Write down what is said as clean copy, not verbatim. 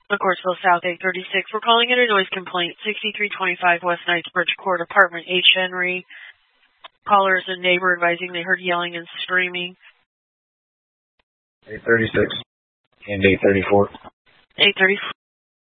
McCourtsville South 836. We're calling in a noise complaint, 6325 West Knightsbridge Court, apartment H. Henry. Caller is a neighbor advising they heard yelling and screaming. 836 and 834. 834.